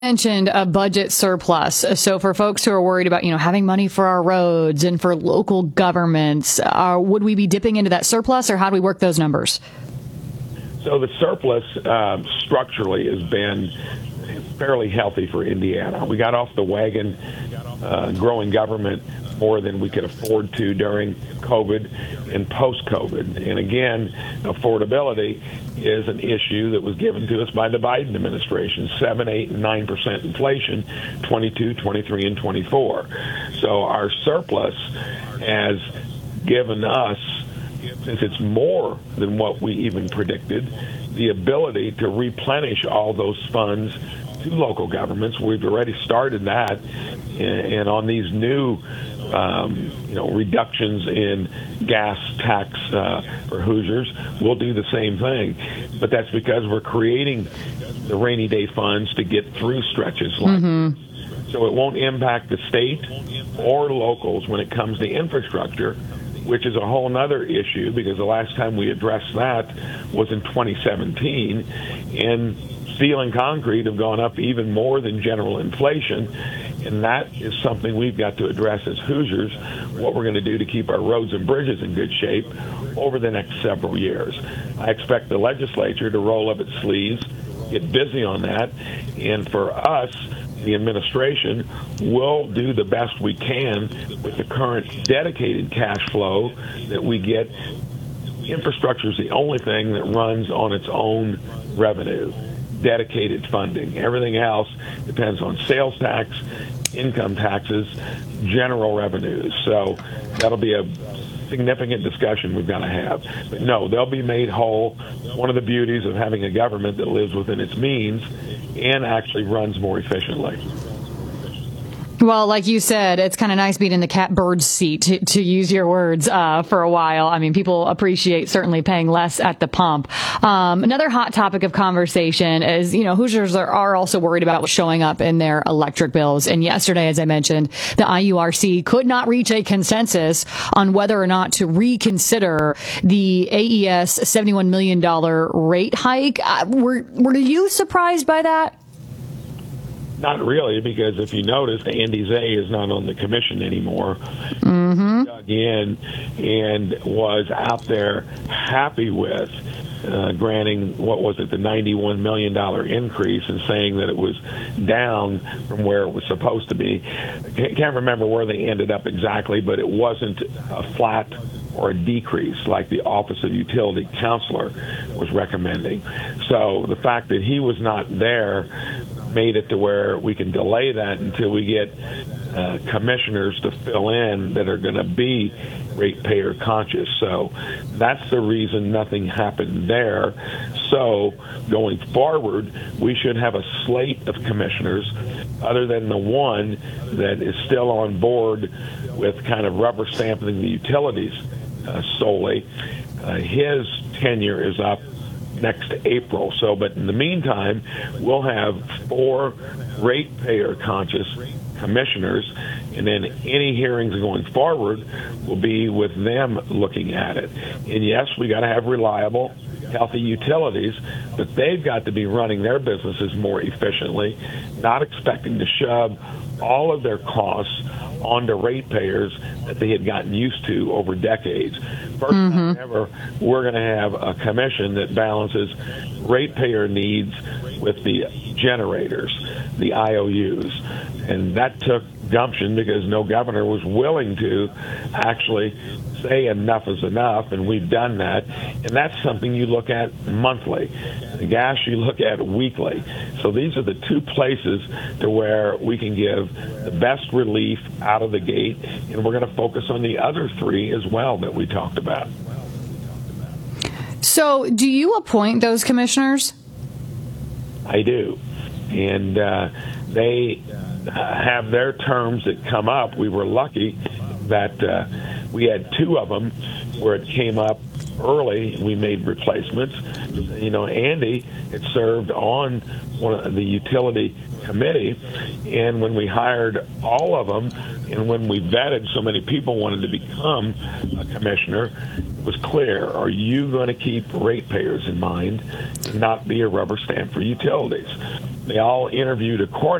Mentioned a budget surplus. So for folks who are worried about, having money for our roads and for local governments, would we be dipping into that surplus, or how do we work those numbers? So the surplus structurally has been fairly healthy for Indiana. We got off the wagon growing government more than we could afford to during COVID and post-COVID. And again, affordability is an issue that was given to us by the Biden administration, 7, 8, and 9% inflation, 22, 23, and 24. So our surplus has given us, since it's more than what we even predicted, the ability to replenish all those funds to local governments. We've already started that, and on these new reductions in gas tax for Hoosiers, we'll do the same thing. But that's because we're creating the rainy day funds to get through stretches like this. So it won't impact the state or locals when it comes to infrastructure, which is a whole other issue, because the last time we addressed that was in 2017, and steel and concrete have gone up even more than general inflation, and that is something we've got to address as Hoosiers, what we're going to do to keep our roads and bridges in good shape over the next several years. I expect the legislature to roll up its sleeves, get busy on that, and for us, the administration will do the best we can with the current dedicated cash flow that we get. Infrastructure is the only thing that runs on its own revenue, dedicated funding. Everything else depends on sales tax, income taxes, general revenues. So that'll be a significant discussion we've got to have. But no, they'll be made whole. One of the beauties of having a government that lives within its means and actually runs more efficiently. Well, like you said, it's kind of nice being in the catbird seat, to use your words, for a while. I mean, people appreciate certainly paying less at the pump. Another hot topic of conversation is, Hoosiers are also worried about what's showing up in their electric bills. And yesterday, as I mentioned, the IURC could not reach a consensus on whether or not to reconsider the AES $71 million rate hike. Were you surprised by that? Not really, because if you noticed, Andy Zay is not on the commission anymore. Dug in and was out there happy with granting, what was it, the $91 million increase, and saying that it was down from where it was supposed to be. Can't remember where they ended up exactly, but it wasn't a flat or a decrease like the Office of Utility Counselor was recommending. So the fact that he was not there made it to where we can delay that until we get commissioners to fill in that are going to be ratepayer conscious. So that's the reason nothing happened there. So going forward, we should have a slate of commissioners, other than the one that is still on board with kind of rubber stamping the utilities solely. His tenure is up next April. So, but in the meantime, we'll have 4 ratepayer conscious commissioners, and then any hearings going forward will be with them looking at it. And yes, we got to have reliable, healthy utilities, but they've got to be running their businesses more efficiently, not expecting to shove all of their costs onto ratepayers that they had gotten used to over decades. First time ever, we're going to have a commission that balances ratepayer needs with the generators, the IOUs. And that took gumption, because no governor was willing to actually say enough is enough, and we've done that. And that's something you look at monthly. The gas you look at weekly. So these are the 2 places to where we can give the best relief out of the gate, and we're going to focus on the other 3 as well that we talked about. So do you appoint those commissioners? I do. And they have their terms that come up. We were lucky that we had 2 of them where it came up early. We made replacements. Andy had served on one of the utility committee, and when we hired all of them, and when we vetted so many people wanted to become a commissioner, it was clear, are you going to keep ratepayers in mind and not be a rubber stamp for utilities? They all interviewed accordingly.